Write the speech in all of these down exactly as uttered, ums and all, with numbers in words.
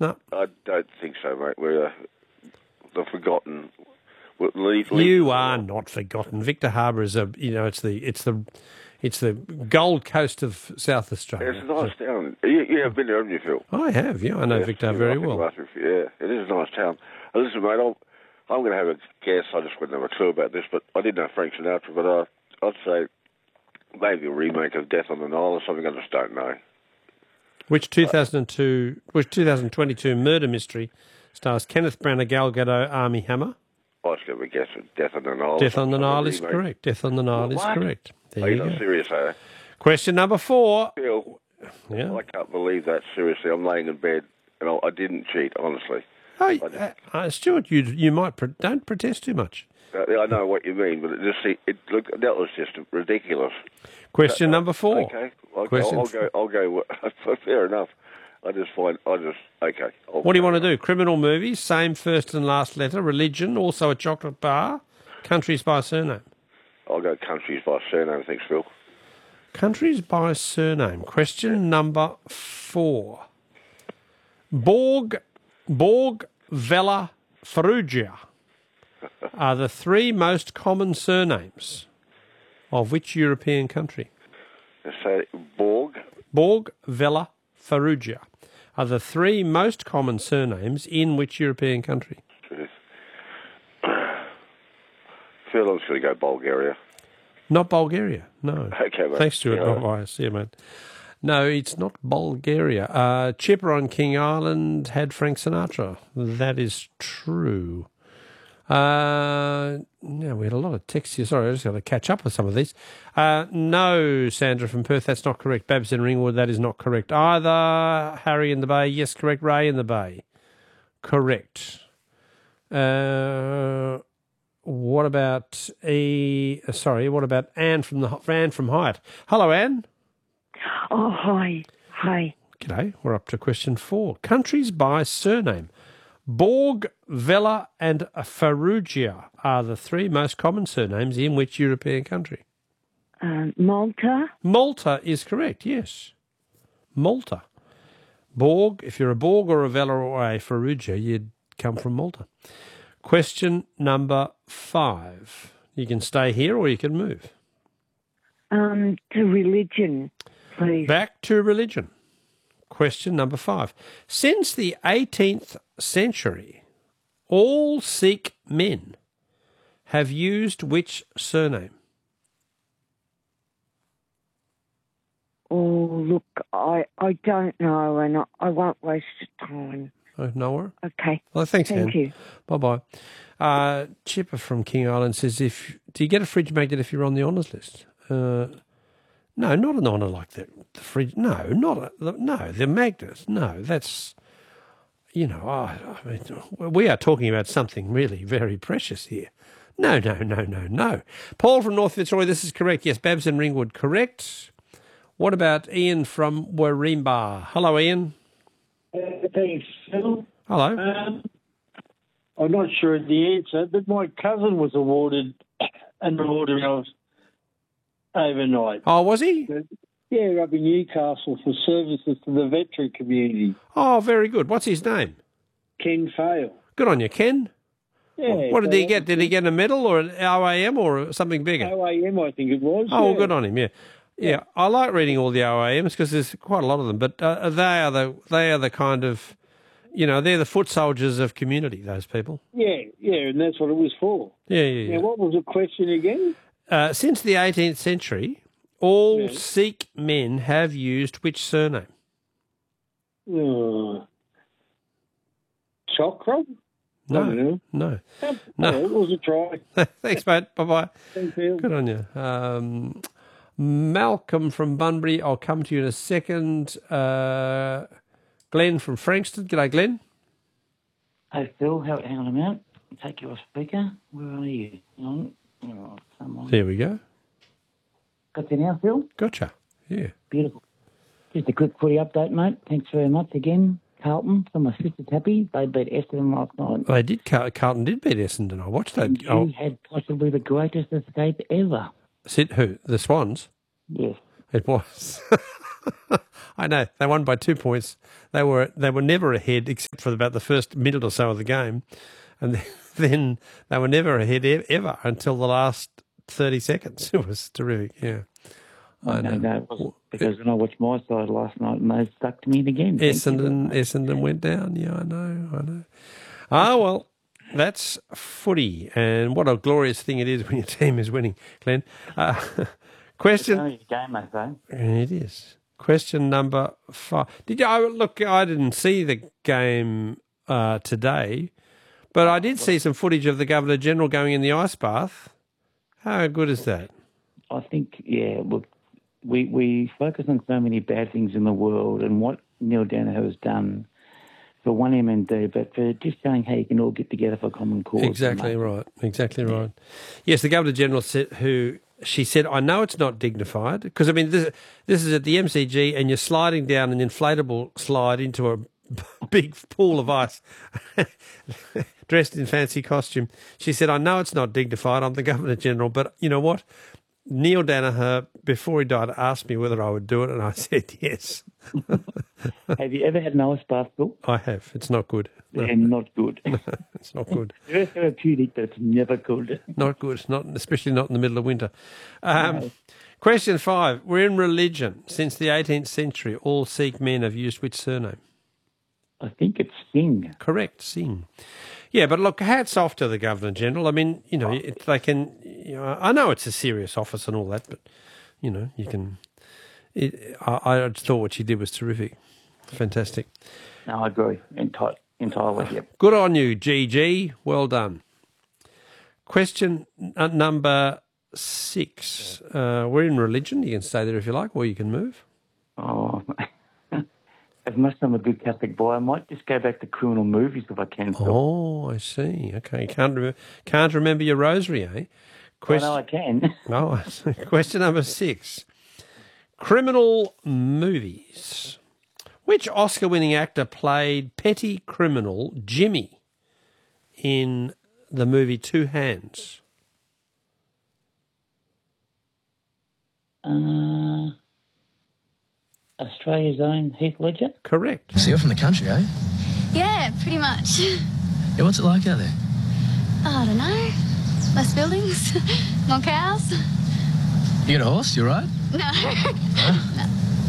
No. I don't think so, mate. We're uh, the forgotten. We're leave, You leave, are not forgotten. Victor Harbour is a, you know, it's the, it's the, it's the Gold Coast of South Australia. It's a nice town. You, you have been there, haven't you, Phil? I have, yeah. I know Yes, Victor yeah, very I think well. last week, Yeah, it is a nice town. Uh, listen, mate, I'll, I'm going to have a guess. I just wouldn't have a clue about this, but I did know Frank Sinatra, but uh, I'd say maybe a remake of Death on the Nile or something. I just don't know. Which two thousand two, which two thousand twenty-two murder mystery stars Kenneth Branagh, Gal Gadot, Armie Hammer? I was going to guess at Death on the Nile. Death on the Nile is remake. correct. Death on the Nile What? is correct. There Are you you not go. serious, eh? Question number four. Phil, Yeah. I can't believe that. Seriously, I'm laying in bed and I, I didn't cheat, honestly. Hey, uh, uh, Stuart, you you might pro- don't protest too much. Uh, I know what you mean, but it just it, it look that was just ridiculous. Question Uh, number four. Okay, I'll, Question I'll, I'll go. I'll go. Fair enough. I just find. I just okay. I'll What do you want to do? Criminal movies, same first and last letter, religion, also a chocolate bar, countries by surname. I'll go countries by surname. Thanks, Phil. Countries by surname. Question number four. Borg, Borg, Vella, Ferrugia are the three most common surnames of which European country? So Borg. Borg, Vella, Ferrugia are the three most common surnames in which European country? Phil, I'm just going to go Bulgaria. Not Bulgaria, no. Okay, mate. Thanks, Stuart. Yeah. Not see you, mate. No, it's not Bulgaria. Uh, Chipper on King Island had Frank Sinatra. That is true. Uh, yeah, we had a lot of texts here. Sorry, I just got to catch up with some of these. Uh, no, Sandra from Perth, that's not correct. Babs in Ringwood, that is not correct either. Harry in the Bay, yes, correct. Ray in the Bay, correct. Uh, what about E? Sorry, what about Anne from the Anne from Hyatt? Hello, Anne. Oh, hi. Hi. G'day. We're up to question four. Countries by surname. Borg, Vella and Ferrugia are the three most common surnames in which European country? Um, Malta. Malta is correct, yes. Malta. Borg, if you're a Borg or a Vella or a Ferrugia, you'd come from Malta. Question number five. You can stay here or you can move. Um, to religion, please. Back to religion. Question number five. Since the eighteenth century, all Sikh men have used which surname? Oh, look, I, I don't know, and I, I won't waste your time. Oh, Noah? Okay. Well, thanks, Thank Anne. you. Bye-bye. Uh, Chipper from King Island says, "If do you get a fridge magnet if you're on the honours list?" Uh, no, not an honour like the, the fridge. No, not a, the, no, the magnet. No, that's, you know, I, I mean, we are talking about something really very precious here. No, no, no, no, no. Paul from North Fitzroy, this is correct. Yes, Babs and Ringwood, correct. What about Ian from Warrimba? Hello, Ian. Uh, thanks, Phil. Hello. Um, I'm not sure of the answer, but my cousin was awarded an order of overnight. Oh, was he? Yeah, up in Newcastle for services to the veteran community. Oh, very good. What's his name? Ken Fale. Good on you, Ken. Yeah. What did so he get? Did he get a medal or an O A M or something bigger? O A M, I think it was. Oh, well, yeah. good on him. Yeah, yeah. I like reading all the O A Ms because there's quite a lot of them. But uh, they are the they are the kind of, you know, they're the foot soldiers of community. Those people. Yeah, yeah, and that's what it was for. Yeah, yeah, yeah. Now, what was the question again? Uh, since the eighteenth century, all Yeah. Sikh men have used which surname? Uh, Chokra? I No, don't know. no. Oh, No. it was a try. Thanks, mate. Bye bye. Thanks, Phil. Good on you. Um, Malcolm from Bunbury, I'll come to you in a second. Uh, Glenn from Frankston. G'day, Glenn. Hey, Phil, how, hang on a minute. Take your speaker. Where are you? Hang on. Oh, come on. There we go. Got you now, Phil? Gotcha. Yeah. Beautiful. Just a quick footy update, mate. Thanks very much again. Carlton from my sister Tappy. They beat Essendon last night. They did. Car- Carlton did beat Essendon. I watched that. And you Oh, had possibly the greatest escape ever. sit who? The Swans. Yes. It was. I know they won by two points. They were they were never ahead except for about the first minute or so of the game, and then they were never ahead e- ever until the last thirty seconds. It was terrific. Yeah, I, I know that was because when I watched my side last night and they stuck to me again. Essendon Essendon went down. Yeah, I know. I know. Ah, well. That's footy, and what a glorious thing it is when your team is winning, Glenn. Uh, question. It's only a game, I say. It is. Question number five. Did you oh, look? I didn't see the game uh, today, but I did see some footage of the Governor General going in the ice bath. How good is that? I think, yeah. Look, we we focus on so many bad things in the world, and what Neil Danaher has done for one M N D, but for just showing how you can all get together for a common cause. Exactly right. Exactly yeah. right. Yes, the Governor General said, who she said, I know it's not dignified because I mean this, this is at the M C G, and you're sliding down an inflatable slide into a big pool of ice, dressed in fancy costume. She said, I know it's not dignified. I'm the Governor General, but you know what? Neil Danaher, before he died, asked me whether I would do it, and I said yes. Have you ever had an ice bath, Bill? I have. It's not good. No. And not good. No, it's not good. Very therapeutic, but it's never good. Not good, not especially not in the middle of winter. Um, No. Question five. We're in religion. Since the eighteenth century, all Sikh men have used which surname? I think it's Singh. Correct, Singh. Yeah, but look, hats off to the Governor General. I mean, you know, it, they can. You know, I know it's a serious office and all that, but you know, you can. It, I, I just thought what she did was terrific, fantastic. No, I agree Enti- entirely. Yep. Good on you, G G. Well done. Question uh, number six. Uh, we're in religion. You can stay there if you like, or you can move. Oh, as much as I'm a good Catholic boy, I might just go back to criminal movies if I can. Phil. Oh, I see. Okay, can't re- can't remember your rosary, eh? Question- I know I can. Oh, question number six. Criminal movies. Which Oscar-winning actor played petty criminal Jimmy in the movie Two Hands? Uh, Australia's own Heath Ledger? Correct. So you're from the country, eh? Yeah, pretty much. Yeah, what's it like out there? I don't know. Less buildings, more cows. You got a horse, you right? No. Huh?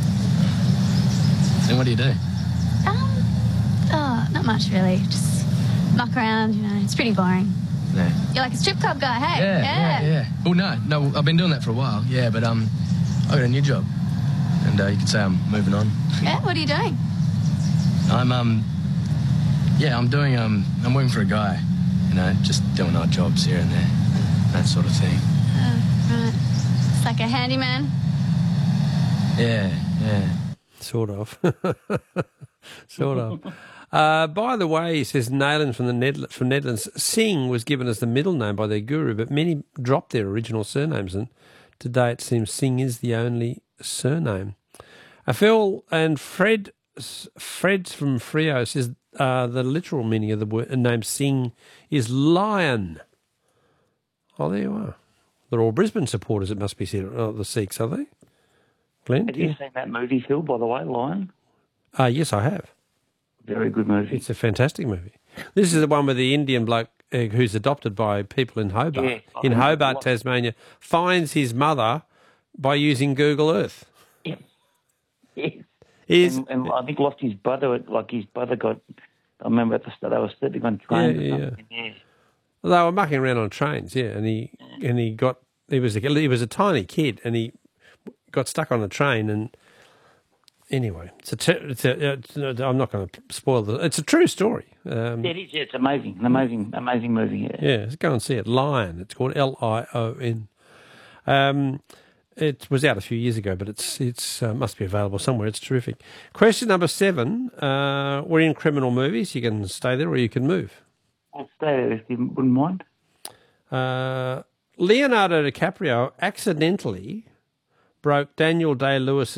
Then what do you do? Um, oh, not much really. Just muck around, you know. It's pretty boring. Yeah. You're like a strip club guy, hey? Yeah, yeah, yeah. Well, no, no, I've been doing that for a while, yeah, but um, I got a new job. And uh, you could say I'm moving on. Yeah, what are you doing? I'm, um, yeah, I'm doing, um, I'm working for a guy, you know, just doing odd jobs here and there, that sort of thing. Oh, right. It's like a handyman. Yeah, yeah. Sort of. sort of. Uh, by the way, he says Nayland from the Ned- from Netherlands, Singh was given as the middle name by their guru, but many dropped their original surnames, and today it seems Singh is the only surname. Uh, Phil and Fred, Fred's from Frio says uh, the literal meaning of the word, name Singh is lion. Oh, there you are. They're all Brisbane supporters, it must be said. Oh, the Sikhs, are they? Glenn? Have you seen that movie, Phil, by the way, Lion? Uh, yes, I have. Very good movie. It's a fantastic movie. This is the one with the Indian bloke uh, who's adopted by people in Hobart, Yeah, I in mean, Hobart, what- Tasmania, finds his mother by using Google Earth. Yeah. Yes. Is And, and I think lost his brother, like his brother got, I remember at the start, they were sleeping on trains Yeah, or yeah, something. Yeah. they were mucking around on trains, yeah, and he and he got he was a, he was a tiny kid and he got stuck on a train and anyway, it's a, ter- it's a it's, I'm not going to spoil the. It's a true story. Um, Yeah, it is. Yeah, it's amazing. An amazing, amazing movie. Yeah. Yeah, let's go and see it. Lion. It's called L I O N. Um, it was out a few years ago, but it's it's uh, must be available somewhere. It's terrific. Question number seven. Uh, we're in criminal movies. You can stay there or you can move. I'll stay there if you wouldn't mind. Uh, Leonardo DiCaprio accidentally broke Daniel Day-Lewis